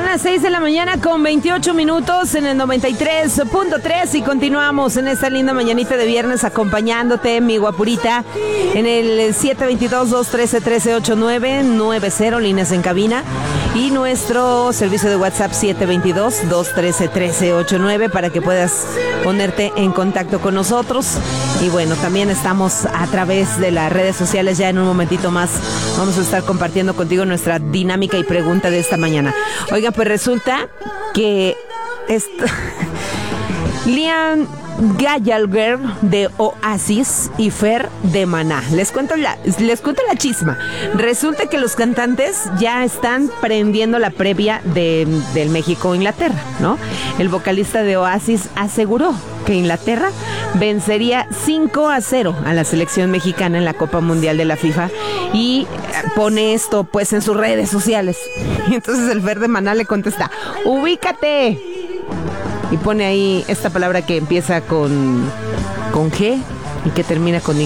las 6 de la mañana con 28 minutos en el 93.3 y continuamos en esta linda mañanita de viernes acompañándote, mi guapurita, en el 722-213-1389-90, líneas en cabina, y nuestro servicio de WhatsApp 722-213-1389 para que puedas ponerte en contacto con nosotros. Y bueno, también estamos a través de las redes sociales. Ya en un momentito más vamos a estar compartiendo contigo nuestra dinámica y pregunta de esta mañana. Oiga, pues resulta que Liam Gallagher de Oasis y Fer de Maná. Les cuento la chisma. Resulta que los cantantes ya están prendiendo la previa del México-Inglaterra, ¿no? El vocalista de Oasis aseguró que Inglaterra vencería 5-0 a la selección mexicana en la Copa Mundial de la FIFA y pone esto pues en sus redes sociales. Y entonces el Fer de Maná le contesta: ubícate. Y pone ahí esta palabra que empieza con G y que termina con Y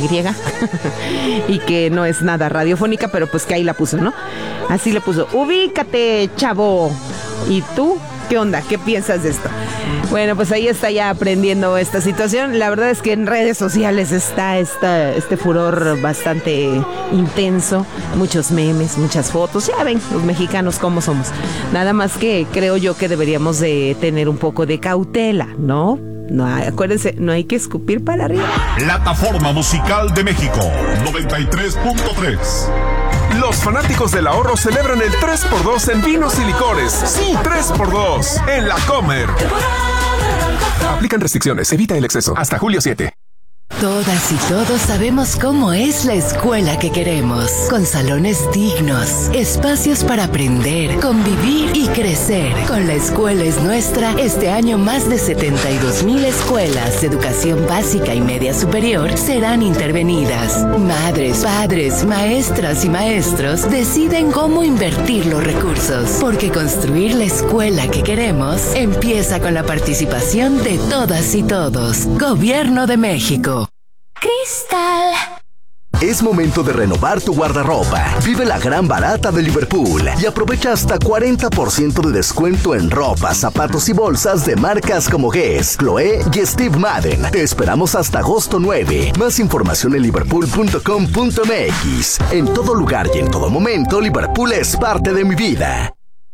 y que no es nada radiofónica, pero pues que ahí la puso, ¿no? Así le puso: ubícate, chavo. ¿Y tú? ¿Qué onda? ¿Qué piensas de esto? Bueno, pues ahí está ya aprendiendo esta situación. La verdad es que en redes sociales está este furor bastante intenso. Muchos memes, muchas fotos. Ya ven los mexicanos cómo somos. Nada más que creo yo que deberíamos de tener un poco de cautela, ¿no? No, acuérdense, no hay que escupir para arriba. Plataforma Musical de México 93.3. Los fanáticos del ahorro celebran el 3x2 en vinos y licores. Sí, 3x2 en La Comer. Aplican restricciones, evita el exceso. Hasta julio 7. Todas y todos sabemos cómo es la escuela que queremos, con salones dignos, espacios para aprender, convivir y crecer. Con La Escuela es Nuestra, este año más de 72,000 escuelas de educación básica y media superior serán intervenidas. Madres, padres, maestras y maestros deciden cómo invertir los recursos, porque construir la escuela que queremos empieza con la participación de todas y todos. Gobierno de México. Cristal. Es momento de renovar tu guardarropa. Vive la gran barata de Liverpool y aprovecha hasta 40% de descuento en ropa, zapatos y bolsas de marcas como Guess, Chloé y Steve Madden. Te esperamos hasta agosto 9. Más información en liverpool.com.mx. En todo lugar y en todo momento, Liverpool es parte de mi vida.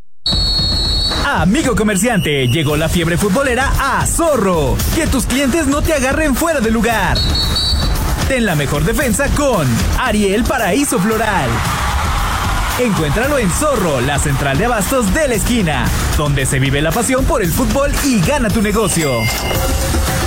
Amigo comerciante, llegó la fiebre futbolera a Zorro. Que tus clientes no te agarren fuera de lugar. Ten la mejor defensa con Ariel Paraíso Floral. Encuéntralo en Zorro, la central de abastos de la esquina, donde se vive la pasión por el fútbol y gana tu negocio.